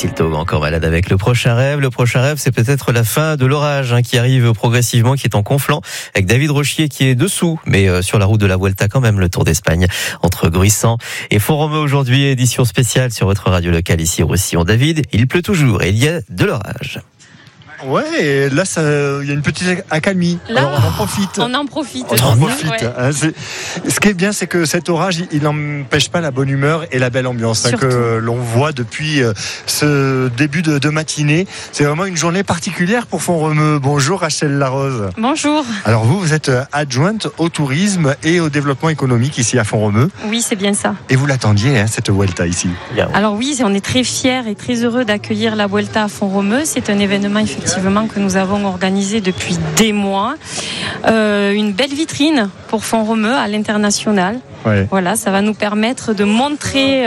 Tilto, encore malade avec le prochain rêve. Le prochain rêve, c'est peut-être la fin de l'orage qui arrive progressivement, qui est en conflant, avec David Rochier qui est dessous, mais sur la route de la Vuelta quand même, le Tour d'Espagne entre Gruissant et Font-Romeu aujourd'hui, édition spéciale sur votre radio locale ici au Roussillon. David, il pleut toujours et il y a de l'orage. Ouais, et là, il y a une petite accalmie. Là, alors on en profite. On en profite. Ouais. Ce qui est bien, c'est que cet orage, il n'empêche pas la bonne humeur et la belle ambiance que l'on voit depuis ce début de matinée. C'est vraiment une journée particulière pour Font-Romeu. Bonjour Rachel Larose. Bonjour. Alors vous êtes adjointe au tourisme et au développement économique ici à Font-Romeu. Oui, c'est bien ça. Et vous l'attendiez, cette Vuelta ici? Alors oui, on est très fiers et très heureux d'accueillir la Vuelta à Font-Romeu. C'est un événement effectivement que nous avons organisé depuis des mois. Une belle vitrine pour Font-Romeu à l'international. Ouais. Voilà, ça va nous permettre de montrer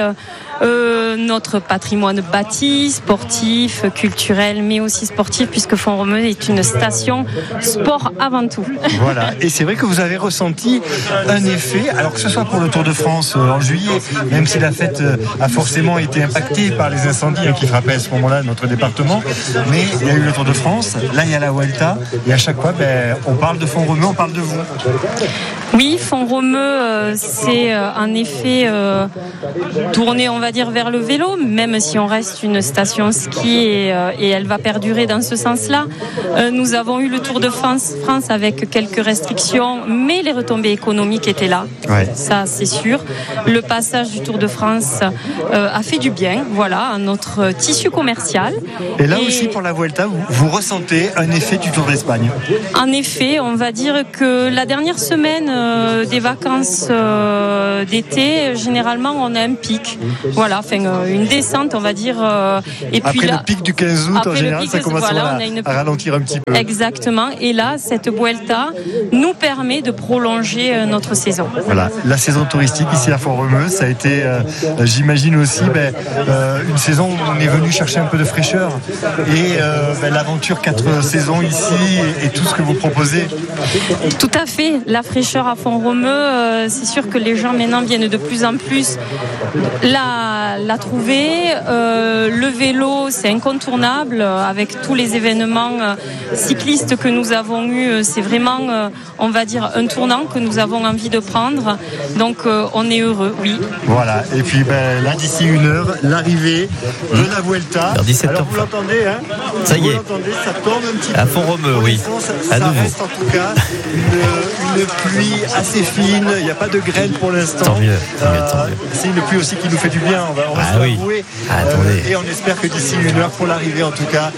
notre patrimoine bâti, sportif, culturel, mais aussi sportif, puisque Font-Romeu est une station sport avant tout. Voilà, et c'est vrai que vous avez ressenti un effet, alors que ce soit pour le Tour de France en juillet, même si la fête a forcément été impactée par les incendies qui frappaient à ce moment-là notre département, mais il y a eu le Tour de France, là il y a la Vuelta, et à chaque fois on parle de Font-Romeu, on parle de vous. Oui, Font-Romeu, c'est en effet tourné, on va dire, vers le vélo, même si on reste une station ski et elle va perdurer dans ce sens-là. Nous avons eu le Tour de France avec quelques restrictions, mais les retombées économiques étaient là. Ouais. Ça, c'est sûr. Le passage du Tour de France a fait du bien, voilà, à notre tissu commercial. Et là aussi, pour la Vuelta, vous ressentez un effet du Tour d'Espagne? En effet, on va dire que la dernière semaine des vacances d'été, généralement, on a un pic. Voilà, une descente, on va dire. Et puis après là, le pic du 15 août, en général, ça commence à ralentir un petit peu. Exactement. Et là, cette Vuelta nous permet de prolonger notre saison. Voilà, la saison touristique ici à Font-Romeu, ça a été, j'imagine aussi, une saison où on est venu chercher un peu de fraîcheur. Et l'aventure 4 saisons ici et tout ce que vous proposez. Tout à fait. La fraîcheur à Font-Romeu, c'est sûr que les gens maintenant viennent de plus en plus la trouver. Le vélo, c'est incontournable avec tous les événements cyclistes que nous avons eus. C'est vraiment, on va dire, un tournant que nous avons envie de prendre. Donc, on est heureux, oui. Voilà. Et puis, là, d'ici 1 heure, l'arrivée de la Vuelta. Alors, vous l'entendez, hein? Ça y est. Ça tombe un petit peu. À Font-Romeu, oui. Ça reste en tout cas une pluie assez fine. Il n'y a pas de graines pour l'instant. Tant mieux. C'est une pluie aussi qui nous fait du bien. On va se l'avouer. Et on espère que d'ici 1 heure, pour l'arrivée en tout cas,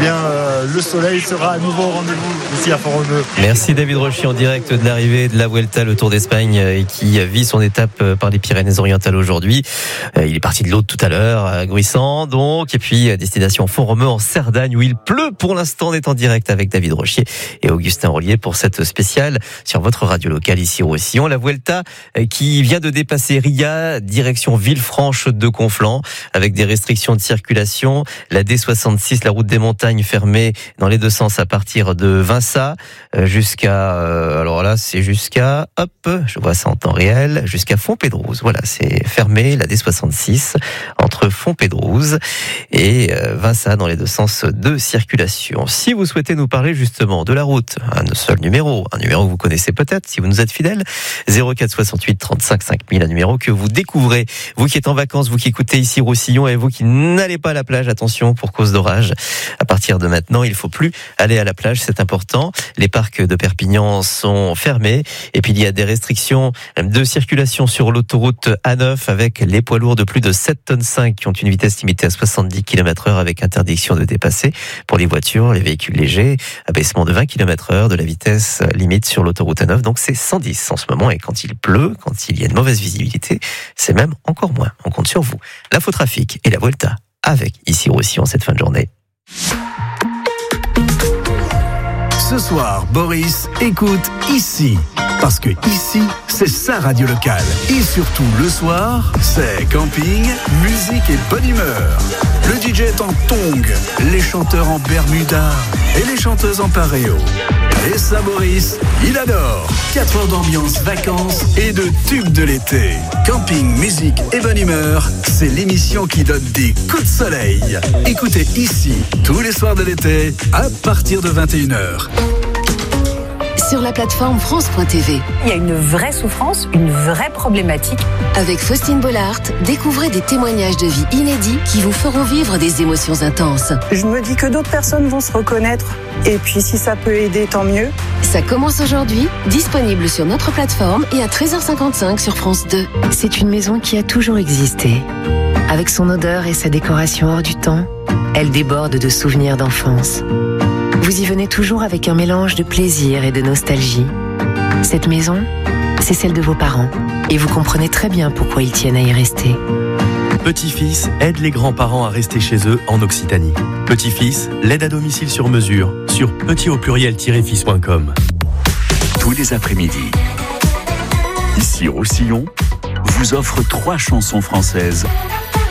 le soleil sera à nouveau au rendez-vous ici à Font-Romeu. Merci David Rochier en direct de l'arrivée de la Vuelta, le Tour d'Espagne, qui vit son étape par les Pyrénées-Orientales aujourd'hui. Il est parti de l'autre tout à l'heure, à Gruissant donc, et puis à destination Font-Romeu en Cerdagne où il pleut pour l'instant. On est en direct avec David Rochier et Augustin Rollier pour cette spéciale sur votre radio locale ici au Roussillon. La Vuelta qui vient de dépasser Ria, direction Villefranche de Conflans, avec des restrictions de circulation. La D66, la route des montagnes, fermée dans les deux sens à partir de Vinça jusqu'à, alors là c'est jusqu'à, je vois ça en temps réel, jusqu'à Fontpédrouse. Voilà, c'est fermé, la D66 entre Fontpédrouse et Vinça dans les deux sens de circulation. Si vous souhaitez nous parler justement de la route, un seul numéro, un numéro que vous connaissez peut-être si vous nous êtes fidèles, 04 68 35 5000, un numéro que vous découvrez, vous qui êtes en vacances, vous qui écoutez ici Roussillon et vous qui n'allez pas à la plage, attention pour cause d'orage. À partir de maintenant, il ne faut plus aller à la plage, c'est important. Les parcs de Perpignan sont fermés et puis il y a des restrictions de circulation sur l'autoroute A9 avec les poids lourds de plus de 7,5 tonnes qui ont une vitesse limitée à 70 km/h avec interdiction de dépasser. Pour les voitures, les véhicules légers, abaissement de 20 km/h de la vitesse limite sur l'autoroute A9. Donc c'est 110 en ce moment et quand il pleut, quand il y a une mauvaise visibilité, c'est même encore moins. On compte sur vous. L'infotrafic et la Vuelta avec ici aussi en cette fin de journée. Ce soir, Boris écoute ici. Parce que ici, c'est sa radio locale. Et surtout, le soir, c'est camping, musique et bonne humeur. Le DJ est en tongs, les chanteurs en bermuda et les chanteuses en paréo. Et ça, Maurice, il adore. 4 heures d'ambiance, vacances et de tubes de l'été. Camping, musique et bonne humeur, c'est l'émission qui donne des coups de soleil. Écoutez ici, tous les soirs de l'été, à partir de 21h. Sur la plateforme France.tv. Il y a une vraie souffrance, une vraie problématique. Avec Faustine Bollard, découvrez des témoignages de vie inédits qui vous feront vivre des émotions intenses. Je me dis que d'autres personnes vont se reconnaître. Et puis si ça peut aider, tant mieux. Ça commence aujourd'hui, disponible sur notre plateforme et à 13h55 sur France 2. C'est une maison qui a toujours existé. Avec son odeur et sa décoration hors du temps, elle déborde de souvenirs d'enfance. Vous y venez toujours avec un mélange de plaisir et de nostalgie. Cette maison, c'est celle de vos parents. Et vous comprenez très bien pourquoi ils tiennent à y rester. Petit-Fils aide les grands-parents à rester chez eux en Occitanie. Petit-Fils, l'aide à domicile sur mesure sur petit-fils.com. Tous les après-midi, ici Roussillon vous offre 3 chansons françaises